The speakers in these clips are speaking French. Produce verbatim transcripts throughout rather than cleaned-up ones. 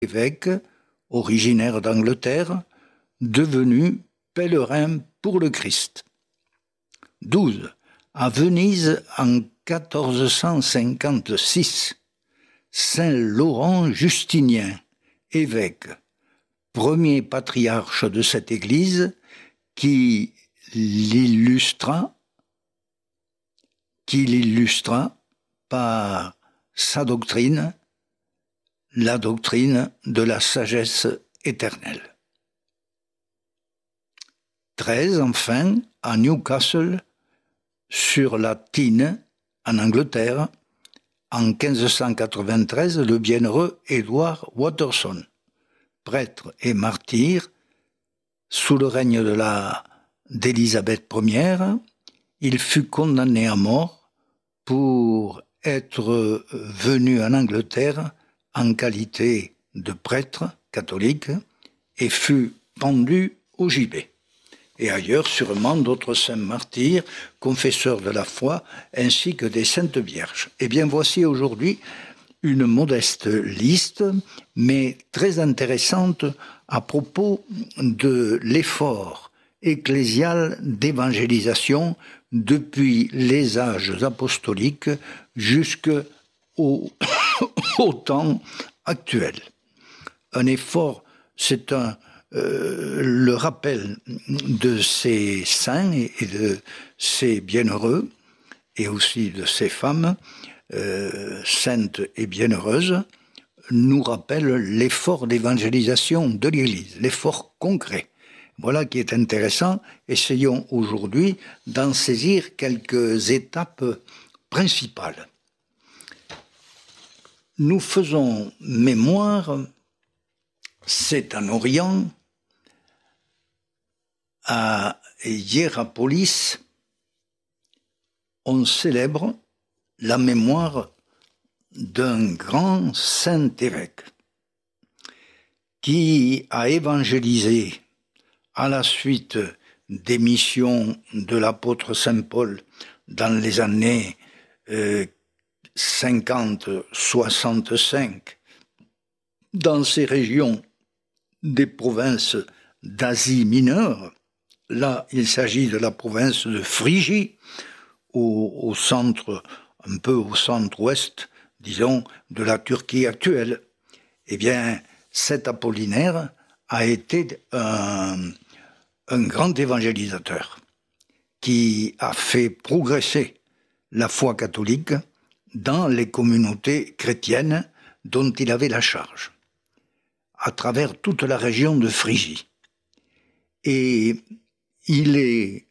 évêque, originaire d'Angleterre, devenu pèlerin pour le Christ. douze. À Venise, en quatorze cent cinquante-six, Saint Laurent Justinien, évêque, premier patriarche de cette église, qui l'illustra, qui l'illustra par sa doctrine, la doctrine de la sagesse éternelle. treize. Enfin, à Newcastle, sur la Tyne, en Angleterre, en quinze cent quatre-vingt-treize, le bienheureux Edward Watterson, prêtre et martyr, sous le règne de la, d'Élisabeth Première, il fut condamné à mort pour être venu en Angleterre en qualité de prêtre catholique et fut pendu au gibet. Et ailleurs, sûrement, d'autres saints martyrs, confesseurs de la foi, ainsi que des saintes vierges. Eh bien, voici aujourd'hui une modeste liste, mais très intéressante à propos de l'effort ecclésial d'évangélisation depuis les âges apostoliques jusqu'au au temps actuel. Un effort, c'est un Euh, le rappel de ces saints et de ces bienheureux, et aussi de ces femmes euh, saintes et bienheureuses, nous rappelle l'effort d'évangélisation de l'Église, l'effort concret. Voilà qui est intéressant. Essayons aujourd'hui d'en saisir quelques étapes principales. Nous faisons mémoire, c'est en Orient, à Hiérapolis, on célèbre la mémoire d'un grand saint évêque qui a évangélisé à la suite des missions de l'apôtre Saint Paul dans les années euh, cinquante soixante-cinq dans ces régions des provinces d'Asie mineure. Là, il s'agit de la province de Phrygie, au, au centre, un peu au centre-ouest, disons, de la Turquie actuelle. Eh bien, cet Apollinaire a été un, un grand évangélisateur qui a fait progresser la foi catholique dans les communautés chrétiennes dont il avait la charge, à travers toute la région de Phrygie. Et il est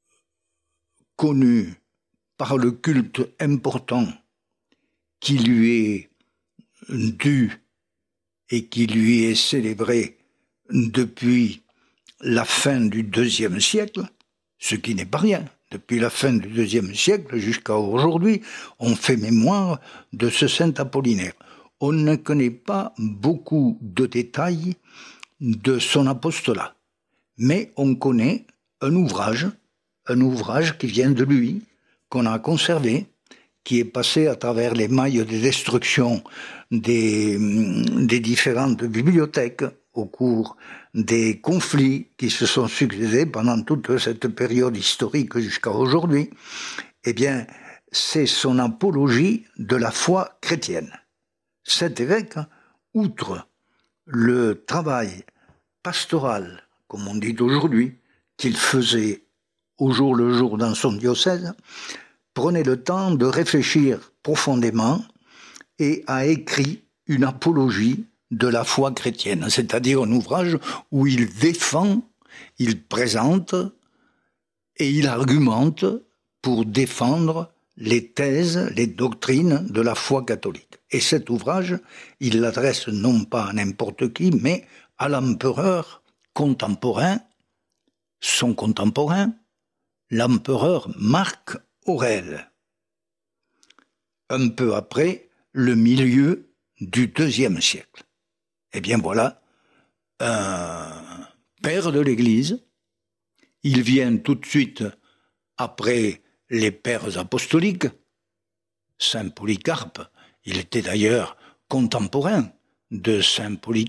connu par le culte important qui lui est dû et qui lui est célébré depuis la fin du deuxième siècle, ce qui n'est pas rien. Depuis la fin du deuxième siècle jusqu'à aujourd'hui, on fait mémoire de ce saint Apollinaire. On ne connaît pas beaucoup de détails de son apostolat. Mais on connaît un ouvrage, un ouvrage qui vient de lui, qu'on a conservé, qui est passé à travers les mailles de destruction des, des différentes bibliothèques au cours des conflits qui se sont succédés pendant toute cette période historique jusqu'à aujourd'hui. Eh bien, c'est son apologie de la foi chrétienne. Cet évêque, outre le travail pastoral, comme on dit aujourd'hui, qu'il faisait au jour le jour dans son diocèse, prenait le temps de réfléchir profondément et a écrit une apologie de la foi chrétienne, c'est-à-dire un ouvrage où il défend, il présente et il argumente pour défendre les thèses, les doctrines de la foi catholique. Et cet ouvrage, il l'adresse non pas à n'importe qui, mais à l'empereur contemporain, son contemporain, l'empereur Marc Aurèle, un peu après le milieu du deuxième siècle. Eh bien voilà, un père de l'Église, il vient tout de suite après les pères apostoliques, Saint Polycarpe, il était d'ailleurs contemporain de Saint Polycarpe.